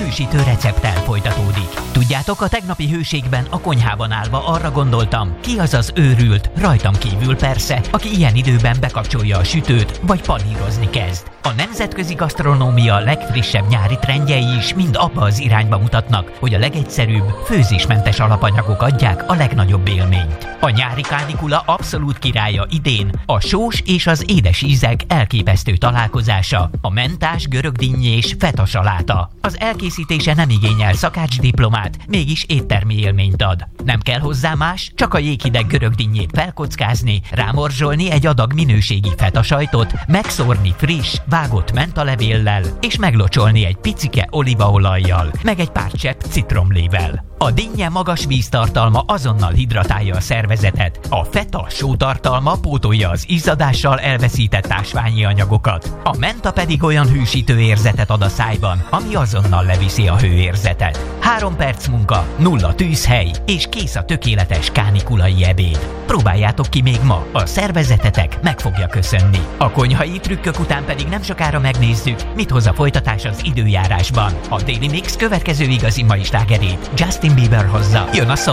hősítő recepttel folytatódik. Tudjátok, a tegnapi hőségben a konyhában állva arra gondoltam, ki az az őrült, rajtam kívül persze, aki ilyen időben bekapcsolja a sütőt, vagy panírozni kezd. A nemzetközi gasztronómia legfrissebb nyári trendjei is mind abba az irányba mutatnak, hogy a legegyszerűbb, főzésmentes alapanyagok adják a legnagyobb élményt. A nyári kánikula abszolút királya idén a sós és az édes ízek elképesztő találkozása, a mentás, görögdinnyés feta saláta. Az elkészítése nem igényel szakácsdiplomát, mégis éttermi élményt ad. Nem kell hozzá más, csak a jéghideg görögdinnyét felkockázni, rámorzsolni egy adag minőségi feta sajtot, megszórni friss, vágott mentalevéllel, és meglocsolni egy picike olívaolajjal, meg egy pár csepp citromlével. A dinnye magas víztartalma azonnal hidratálja a szervezetet, a feta sótartalma pótolja az izzadással elveszített ásványi anyagokat, a menta pedig olyan hűsítő érzetet ad a szájban, ami azonnal leviszi a hőérzetet. 3 perc munka, 0 tűzhely, és kész a tökéletes kánikulai ebéd. Próbáljátok ki még ma, a szervezetetek meg fogja köszönni. A konyhai trükkök után pedig nem sokára megnézzük, mit hoz a folytatás az időjárásban. A Daily Mix következő igazi mai slágerét Justin Bieber hozza. Jön a szó.